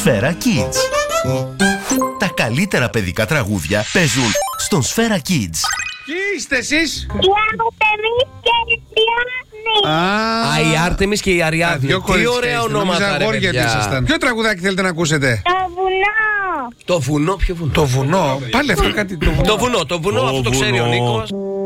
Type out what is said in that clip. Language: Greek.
Σφαίρα Kids. Τα καλύτερα παιδικά τραγούδια παίζουν στον Σφαίρα Kids. Ποιοι είστε εσείς? Η Άρτεμις και η Αριάδνη. Η Άρτεμις και η Αριάδνη. Τι ωραία ονόματα, ρε παιδιά. Ποιο τραγουδάκι θέλετε να ακούσετε? Το βουνό. Το βουνό, ποιο βουνό? Το βουνό, πάλι αυτό κάτι. Το βουνό, αυτό το ξέρει ο Νίκος.